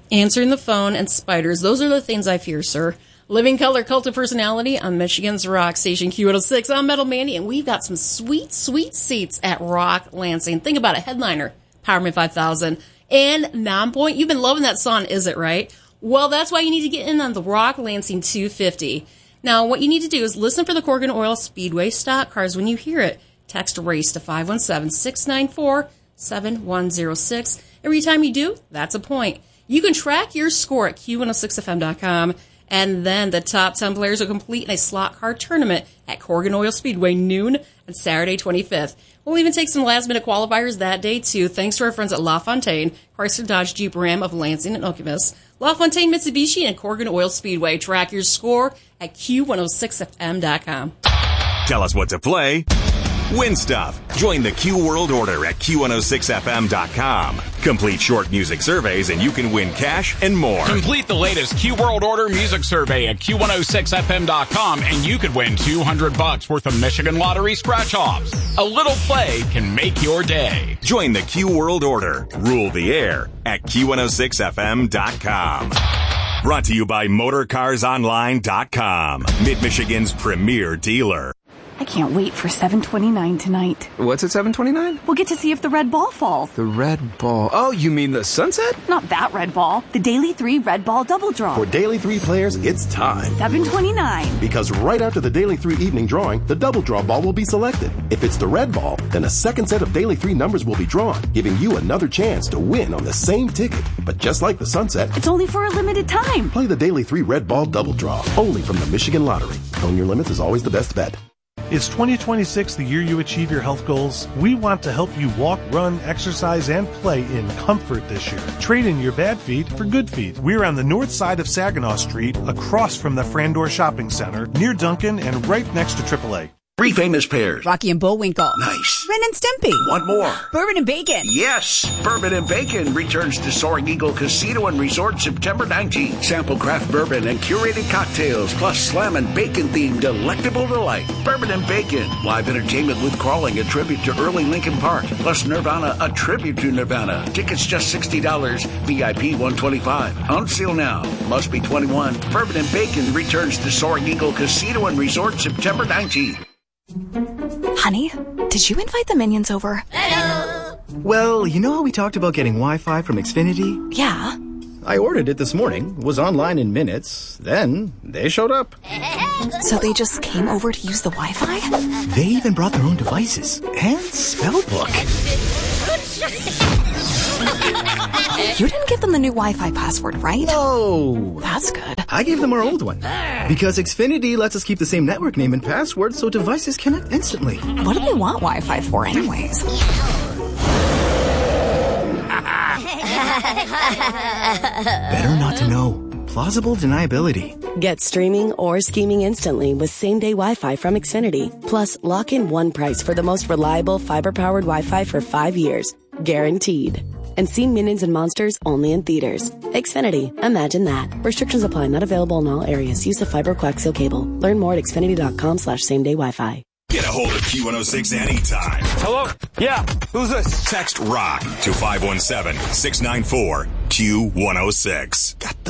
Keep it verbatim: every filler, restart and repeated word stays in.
Answering the phone and spiders. Those are the things I fear, sir. Living Color, Cult of Personality on Michigan's Rock Station Q one oh six. I'm Metal Mandy, and we've got some sweet, sweet seats at Rock Lansing. Think about it. Headliner, Powerman five thousand. And Nonpoint. You've been loving that song, is it right? Well, that's why you need to get in on the Rock Lansing two fifty. Now, what you need to do is listen for the Corgan Oil Speedway stock cars. When you hear it, text RACE to five one seven, six nine four, seven one zero six. Every time you do, that's a point. You can track your score at Q one oh six F M dot com, and then the top ten players will complete in a slot car tournament at Corgan Oil Speedway noon on Saturday twenty-fifth. We'll even take some last-minute qualifiers that day, too, thanks to our friends at LaFontaine, Chrysler Dodge Jeep Ram of Lansing and Okemos, LaFontaine Mitsubishi, and Corgan Oil Speedway. Track your score at Q one oh six F M dot com. Tell us what to play. Win stuff. Join the Q World Order at Q one oh six F M dot com. Complete short music surveys and you can win cash and more. Complete the latest Q World Order music survey at Q one oh six F M dot com and you could win two hundred bucks worth of Michigan Lottery scratch-offs. A little play can make your day. Join the Q World Order. Rule the air at Q one oh six F M dot com. Brought to you by Motor Cars Online dot com, Mid-Michigan's premier dealer. I can't wait for seven twenty-nine tonight. What's at seven twenty-nine? We'll get to see if the red ball falls. The red ball. Oh, you mean the sunset? Not that red ball. The Daily three red ball double draw. For Daily three players, it's time. seven twenty-nine. Because right after the Daily three evening drawing, the double draw ball will be selected. If it's the red ball, then a second set of Daily three numbers will be drawn, giving you another chance to win on the same ticket. But just like the sunset, it's only for a limited time. Play the Daily three red ball double draw, only from the Michigan Lottery. Own your limits is always the best bet. Is twenty twenty-six the year you achieve your health goals? We want to help you walk, run, exercise, and play in comfort this year. Trade in your bad feet for good feet. We're on the north side of Saginaw Street, across from the Frandor Shopping Center, near Duncan, and right next to triple A. Three famous pairs. Rocky and Bullwinkle. Nice. Ren and Stimpy. One more. Bourbon and Bacon. Yes. Bourbon and Bacon returns to Soaring Eagle Casino and Resort September nineteenth. Sample craft bourbon and curated cocktails, plus slam and bacon-themed delectable delight. Bourbon and Bacon. Live entertainment with Crawling, a tribute to early Linkin Park. Plus Nirvana, a tribute to Nirvana. Tickets just sixty dollars. V I P one hundred twenty-five dollars. On sale now. Must be twenty-one. Bourbon and Bacon returns to Soaring Eagle Casino and Resort September nineteenth. Honey, did you invite the minions over? Hello. Well, you know how we talked about getting Wi-Fi from Xfinity? Yeah. I ordered it this morning, was online in minutes, then they showed up. So they just came over to use the Wi-Fi? They even brought their own devices and spellbook. You didn't give them the new Wi-Fi password, right? No. That's good. I gave them our old one. Because Xfinity lets us keep the same network name and password so devices connect instantly. What do they want Wi-Fi for anyways? Better not to know. Plausible deniability. Get streaming or scheming instantly with same-day Wi-Fi from Xfinity. Plus, lock in one price for the most reliable fiber-powered Wi-Fi for five years. Guaranteed. And see Minions and Monsters only in theaters. Xfinity. Imagine that. Restrictions apply. Not available in all areas. Use of fiber coaxial cable. Learn more at xfinity.com slash same-day Wi-Fi. Get a hold of Q one oh six anytime. Hello? Yeah. Who's this? Text ROCK to five one seven, six nine four, Q one oh six. Got the